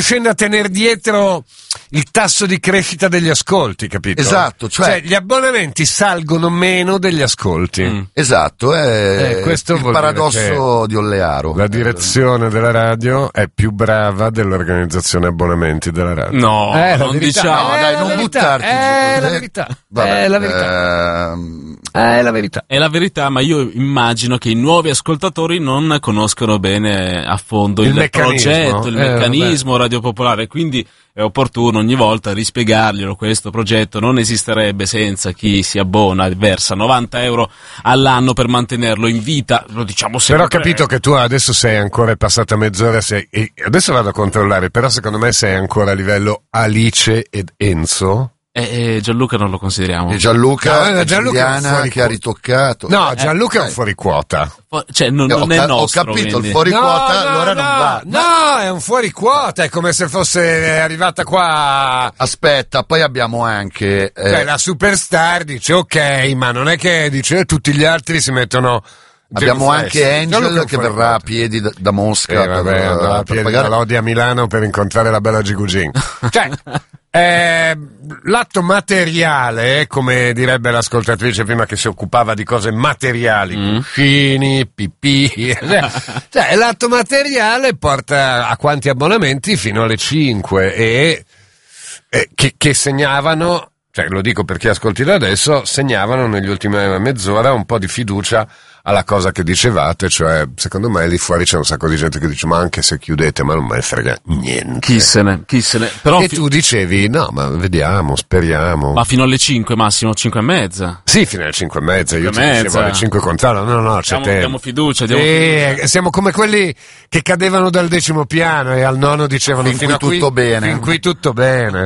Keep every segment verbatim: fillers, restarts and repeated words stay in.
riuscendo a tenere dietro il tasso di crescita degli ascolti, capito? Esatto, cioè, cioè gli abbonamenti salgono meno degli ascolti. Mm. Esatto, è eh, questo il paradosso di Ollearo. La direzione della radio è più brava dell'organizzazione abbonamenti della radio. No, eh, non diciamo. No, dai, non buttarti. È la verità. Vabbè, è la verità. Ehm... È la verità. È la verità, ma io immagino che i nuovi ascoltatori non conoscono bene a fondo il, il progetto, il eh, meccanismo vabbè. Radio Popolare, quindi è opportuno ogni volta rispiegarglielo. Questo progetto non esisterebbe senza chi si abbona e versa novanta euro all'anno per mantenerlo in vita, lo diciamo sempre. Però ho capito che tu adesso sei ancora passata mezz'ora, sei, e adesso vado a controllare, però secondo me sei ancora a livello Alice ed Enzo. E eh, Gianluca non lo consideriamo. E Gianluca, no, e Gianluca Giuliana che ha ritoccato. No, Gianluca eh, è un fuori quota. Cioè non, eh, non ho, è ca- nostro. Ho capito, quindi. il fuori no, quota no, allora no, non va. No, è un fuori quota, è come se fosse arrivata qua. Aspetta, poi abbiamo anche... Eh, Cioè la superstar dice ok, ma non è che dice tutti gli altri si mettono... abbiamo anche Angel che verrà quota. a piedi da, da Mosca Eh, vabbè, per, andrà a per piedi pagare... da Lodi a Milano per incontrare la bella Gigugin. Cioè, eh, l'atto materiale, come direbbe l'ascoltatrice prima che si occupava di cose materiali, Mm. cuscini, pipì, cioè, cioè, l'atto materiale porta a quanti abbonamenti? Fino alle cinque e, e che, che segnavano, cioè lo dico perché ascolti da adesso, segnavano negli ultimi mezz'ora un po' di fiducia alla cosa che dicevate, cioè secondo me lì fuori c'è un sacco di gente che dice ma anche se chiudete ma non me ne frega niente. Chi se ne, chi se ne. Però e fi- tu dicevi no ma vediamo, speriamo. Ma fino alle cinque massimo, cinque e mezza. Sì, fino alle cinque e mezza, io ti Cinque e dicevo mezza. alle cinque controllo, no no c'è Diamo, tempo. diamo fiducia, diamo Sì, fiducia. siamo come quelli che cadevano dal decimo piano e al nono dicevano Fin fino qui a qui tutto bene. fin qui tutto bene.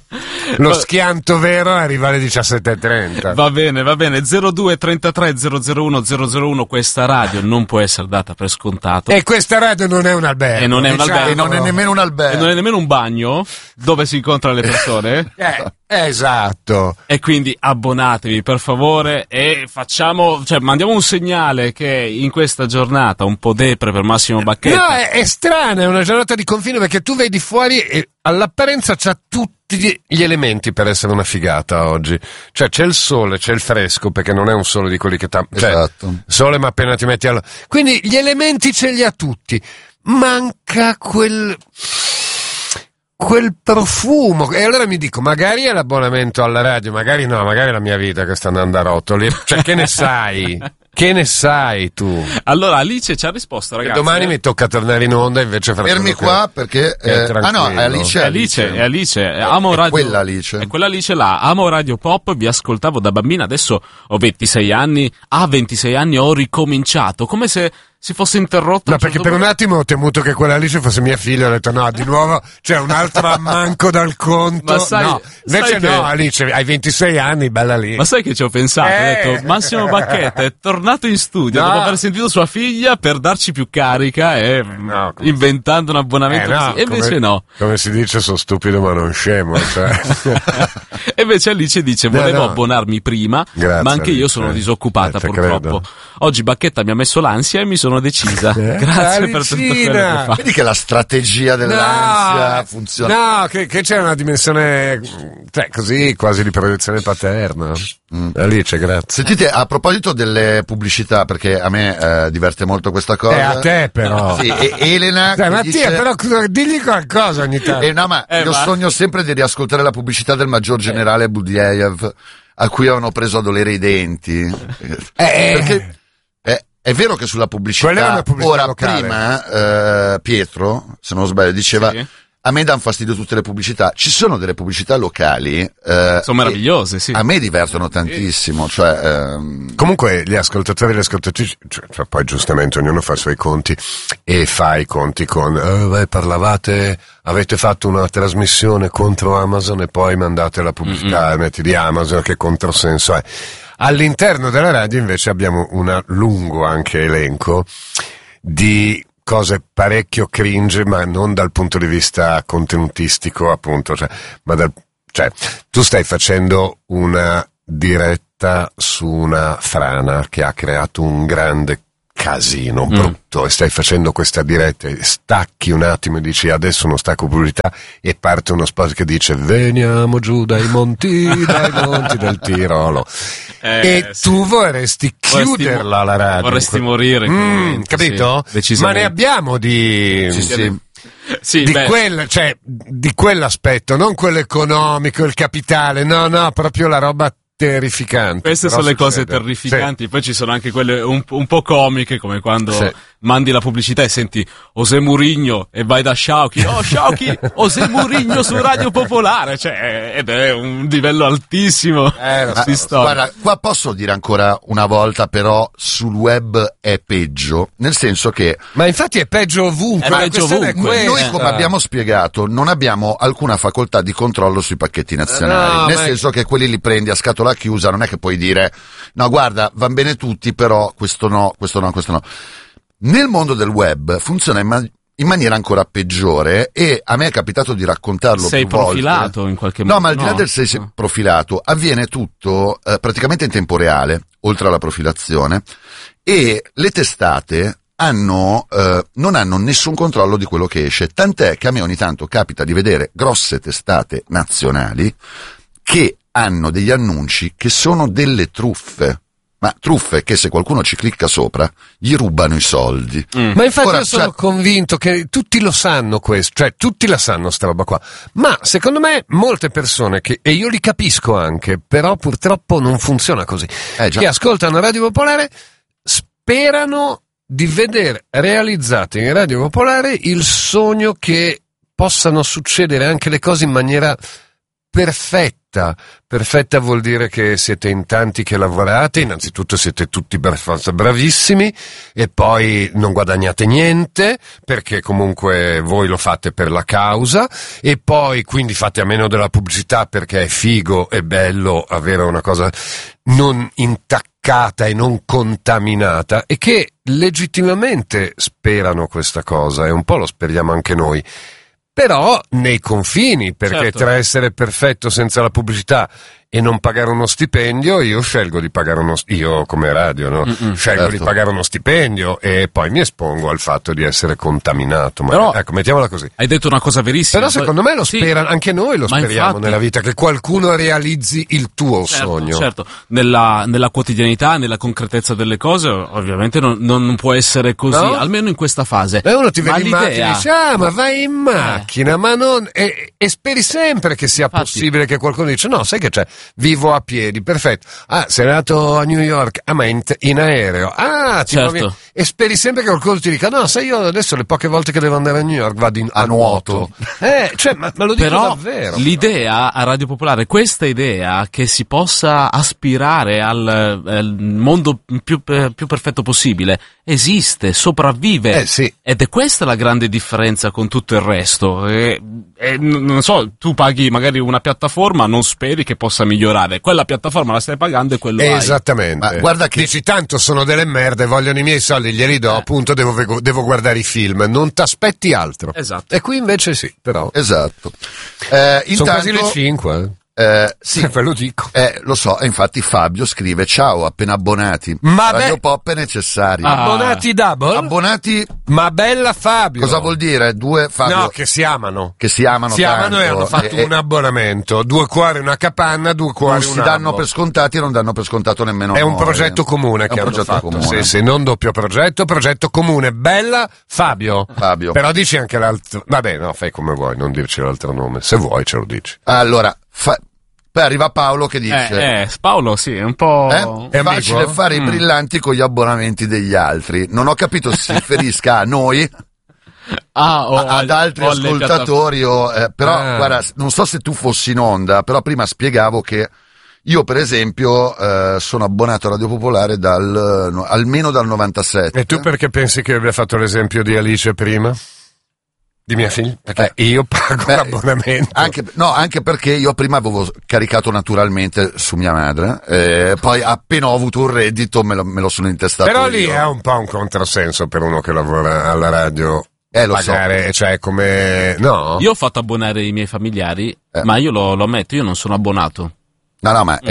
Lo schianto vero arriva alle diciassette e trenta. Va bene, va bene. zero due trentatré zero zero uno zero zero uno, questa radio non può essere data per scontato. E questa radio non è un albergo. E non è un diciamo. albergo. E non è nemmeno un E albergo. non è nemmeno un bagno dove si incontrano le persone. Eh, esatto. E quindi abbonatevi per favore e facciamo, cioè mandiamo un segnale che in questa giornata un po' depre per Massimo Bacchetta. No, è, è strana, è una giornata di confine perché tu vedi fuori e all'apparenza c'ha tutti gli elementi per essere una figata oggi. Cioè c'è il sole, c'è il fresco, perché non è un sole di quelli che t'ha... Cioè, Esatto. sole ma appena ti metti alla... Quindi gli elementi ce li ha tutti. Manca quel... quel profumo. E allora mi dico, magari è l'abbonamento alla radio, magari no, magari è la mia vita che sta andando a rotoli. Cioè che ne sai? Che ne sai tu? Allora Alice ci ha risposto, E ragazzi. domani mi tocca tornare in onda invece farò Fermi quello che- qua perché... che è eh, ah no, è Alice. È Alice, è Alice, è Amo È Radio, quella Alice. È quella Alice là, amo Radio Pop, vi ascoltavo da bambina, adesso ho ventisei anni, a ventisei anni ho ricominciato, come se si fosse interrotto. No, a un perché certo per un attimo ho temuto che quella Alice fosse mia figlia, ho detto no, di nuovo c'è un altro ammanco dal conto. Ma sai- no, invece sai che- no, Alice, hai ventisei anni, bella lì. Ma sai che ci ho pensato? Eh. Ho detto Massimo Bacchetta è tornato in studio No. dopo aver sentito sua figlia per darci più carica e No, come- inventando un abbonamento Eh, no, così. E invece come, no. Come si dice, sono stupido ma non scemo. Cioè. E invece Alice dice No, volevo no. abbonarmi prima, Grazie, ma anche io Alice. sono disoccupata Eh, te purtroppo. credo. Oggi Bacchetta mi ha messo l'ansia e mi sono decisa. Eh? Grazie per tutto quello Alicina. che fa. Vedi che la strategia dell'ansia No, funziona. no, che, che c'è una dimensione, cioè, così, quasi di proiezione paterna. Mm. Alice, grazie. Sentite, a proposito delle pubblicità, perché a me eh, diverte molto questa cosa. Eh, a te però. Sì, e Elena Dai, che Mattia, dice- però cosa- digli qualcosa ogni tanto. Eh, no, ma Eh, io va. sogno sempre di riascoltare la pubblicità del maggior generale Budiaev a cui avevano preso a dolere i denti. Eh, Perché è, è vero che sulla Quella è pubblicità, una pubblicità ora locale. prima eh, Pietro, se non sbaglio, diceva Sì. a me danno fastidio tutte le pubblicità. Ci sono delle pubblicità locali eh, Sono meravigliose, sì. che a me divertono tantissimo, cioè ehm, Comunque gli ascoltatori e le ascoltatrici, cioè, cioè, poi giustamente ognuno fa i suoi conti e fa i conti con eh, beh, parlavate, avete fatto una trasmissione contro Amazon e poi mandate la pubblicità mm-hmm. metti di Amazon, che controsenso è. All'interno della radio invece abbiamo un lungo anche elenco di cose parecchio cringe, ma non dal punto di vista contenutistico, appunto, cioè, ma dal, cioè, tu stai facendo una diretta su una frana che ha creato un grande casino brutto mm. e stai facendo questa diretta e stacchi un attimo e dici adesso uno stacco pubblicità e parte uno spot che dice veniamo giù dai monti, dai monti del Tirolo. Eh, e sì. tu vorresti chiuderla vorresti, la radio. Vorresti morire. Mm, capito? Sì, ma ne abbiamo di... Sì, sì. Sì, di, quel, cioè, di quell'aspetto, non quello economico, il capitale, no, no, proprio la roba terrificante. Queste sono le cose terrificanti, sì. Poi ci sono anche quelle un, un po' comiche, come quando sì. mandi la pubblicità e senti José Mourinho e vai da Sciauchi, oh Sciauchi, José Mourinho su Radio Popolare, cioè, ed è un livello altissimo eh, di storia. Guarda, qua posso dire ancora una volta, però sul web è peggio, nel senso che... Ma infatti è peggio ovunque. È peggio ovunque. Noi, come abbiamo spiegato, non abbiamo alcuna facoltà di controllo sui pacchetti nazionali, no, nel senso è... che quelli li prendi a scatola chiusa, non è che puoi dire no guarda van bene tutti però questo no, questo no, questo no. Nel mondo del web funziona in, ma- in maniera ancora peggiore e a me è capitato di raccontarlo sei più profilato volte. In qualche modo? No, ma al di là no. del sei no. profilato avviene tutto eh, praticamente in tempo reale, oltre alla profilazione, e le testate hanno eh, non hanno nessun controllo di quello che esce, tant'è che a me ogni tanto capita di vedere grosse testate nazionali che hanno degli annunci che sono delle truffe, ma truffe che se qualcuno ci clicca sopra gli rubano i soldi. Mm. Ma infatti Ora, io sono cioè... convinto che tutti lo sanno questo, cioè tutti la sanno sta roba qua, ma secondo me molte persone, che, e io li capisco anche, però purtroppo non funziona così, eh, che ascoltano Radio Popolare sperano di vedere realizzate in Radio Popolare il sogno che possano succedere anche le cose in maniera perfetta. Perfetta vuol dire che siete in tanti che lavorate, innanzitutto siete tutti bravissimi e poi non guadagnate niente perché comunque voi lo fate per la causa e poi quindi fate a meno della pubblicità perché è figo e bello avere una cosa non intaccata e non contaminata e che legittimamente sperano questa cosa e un po' lo speriamo anche noi. Però nei confini, perché certo. tra essere perfetto senza la pubblicità e non pagare uno stipendio, io scelgo di pagare uno io come radio, no? Mm-mm, scelgo certo. di pagare uno stipendio e poi mi espongo al fatto di essere contaminato. Ma però, ecco, mettiamola così. Hai detto una cosa verissima. Però secondo me lo sì. spera, anche noi lo Ma speriamo infatti, nella vita, che qualcuno realizzi il tuo certo, sogno. Certo, nella, nella quotidianità, nella concretezza delle cose, ovviamente non, non può essere così, no? Almeno in questa fase. E uno ti vede in macchina e dice, ah, ma vai in eh. macchina, ma non... E, e speri sempre che sia infatti. possibile che qualcuno dice, no, sai che c'è, vivo a piedi. Perfetto. Ah, sei andato a New York, ah, ma in, in aereo. Ah, ti certo. muovi... E speri sempre che qualcuno ti dica, no, sai, io adesso le poche volte che devo andare a New York vado in, a, a nuoto. nuoto. Eh, cioè, ma, ma lo dico però davvero. L'idea a Radio Popolare, questa idea che si possa aspirare al, al mondo più, più perfetto possibile, esiste, sopravvive. Eh, sì. Ed è questa la grande differenza con tutto il resto. E, e, non so, tu paghi magari una piattaforma, non speri che possa migliorare. Quella piattaforma la stai pagando e quello hai. Esattamente. Ma guarda che dici tanto sono delle merde, vogliono i miei soldi, glieli do, eh. appunto devo, devo guardare i film, non t'aspetti altro. Esatto. E qui invece sì, però. Esatto. Eh, sono intanto, quasi le cinque. Eh, sì, ve lo dico. Eh, lo so, e infatti Fabio scrive: ciao, appena abbonati. Ma Radio be- Pop è necessario. Ah. Abbonati double? Abbonati. Ma bella Fabio. Cosa vuol dire? Due Fabio. No, che si amano. Che si amano. Si tanto, amano e hanno fatto e, un abbonamento. Due cuori, una capanna, due cuori, non un si danno ambo. per scontati e non danno per scontato nemmeno. È un amore. progetto comune è che un hanno progetto fatto. comune. Sì, sì, non doppio progetto, progetto comune. Bella Fabio. Fabio. Però dici anche l'altro. Vabbè, no, fai come vuoi, non dirci l'altro nome. Se vuoi ce lo dici. Allora, fa... poi arriva Paolo che dice: Eh, eh Paolo, sì, è un po'. Eh? È facile ambiguo? fare mm. i brillanti con gli abbonamenti degli altri. Non ho capito se si riferisca a noi. Ah, o ad altri o ascoltatori o, eh, però ah. guarda, non so se tu fossi in onda, però prima spiegavo che io per esempio eh, sono abbonato a Radio Popolare dal no, almeno dal novantasette. E tu perché pensi che abbia fatto l'esempio di Alice prima? Di mia figlia? Perché eh, io pago beh, l'abbonamento. Anche, no, anche perché io prima avevo caricato naturalmente su mia madre, eh, poi appena ho avuto un reddito me lo, me lo sono intestato. Però io. lì è un po' un controsenso per uno che lavora alla radio. Eh, lo pagare, so. cioè come... No? Io ho fatto abbonare i miei familiari, eh. ma io lo, lo ammetto, io non sono abbonato. No, no, ma è,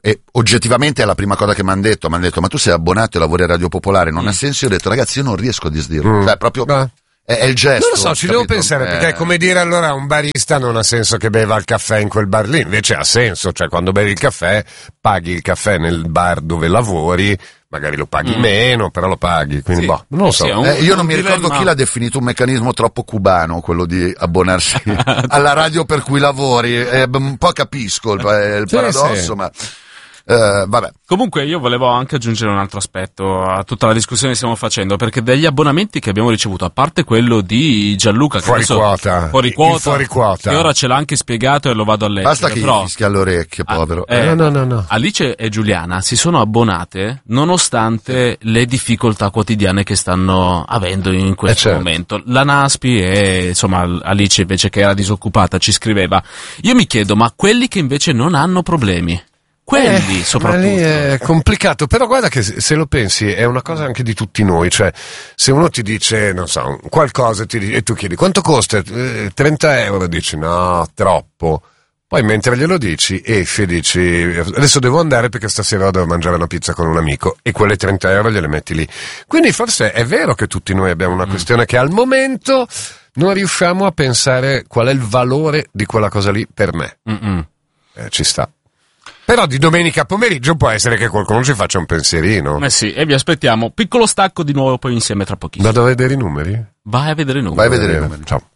e oggettivamente è la prima cosa che mi hanno detto, mi hanno detto ma tu sei abbonato e lavori a Radio Popolare, non mm. ha senso. Io ho detto ragazzi io non riesco a disdirlo, mm. cioè proprio ah. è, è il gesto. Non lo so, ci capito? Devo pensare, perché è come dire allora un barista non ha senso che beva il caffè in quel bar lì, invece ha senso, cioè quando bevi il caffè paghi il caffè nel bar dove lavori, magari lo paghi mm. meno, però lo paghi, quindi sì. boh, non lo so. Sì, un, eh, io non mi ricordo dilemma. Chi l'ha definito un meccanismo troppo cubano, quello di abbonarsi alla radio per cui lavori, eh, un po' capisco il, il sì, paradosso, sì. ma... Uh, vabbè. Comunque io volevo anche aggiungere un altro aspetto a tutta la discussione che stiamo facendo, perché degli abbonamenti che abbiamo ricevuto, a parte quello di Gianluca che fuori adesso, quota fuori quota, fuori quota che ora ce l'ha anche spiegato e lo vado a leggere. Basta che però, gli fischia all'orecchio, povero. Eh, no, no, no, no. Alice e Giuliana si sono abbonate nonostante le difficoltà quotidiane che stanno avendo in questo eh certo. momento. La Naspi e insomma Alice invece che era disoccupata ci scriveva: io mi chiedo, ma quelli che invece non hanno problemi, quelli eh, soprattutto. Ma lì è complicato, però guarda che se lo pensi è una cosa anche di tutti noi, cioè se uno ti dice, non so, qualcosa ti dice, e tu chiedi quanto costa, eh, trenta euro, dici no, troppo, poi mentre glielo dici esci e dici adesso devo andare perché stasera devo mangiare una pizza con un amico, e quelle trenta euro gliele metti lì. Quindi forse è vero che tutti noi abbiamo una mm. questione che al momento non riusciamo a pensare qual è il valore di quella cosa lì per me. Eh, ci sta. Però di domenica pomeriggio può essere che qualcuno ci faccia un pensierino. Eh sì, e vi aspettiamo. Piccolo stacco di nuovo poi insieme tra pochissimo. Vado a vedere i numeri? Vai a vedere i numeri. Vai a vedere i numeri. Ciao.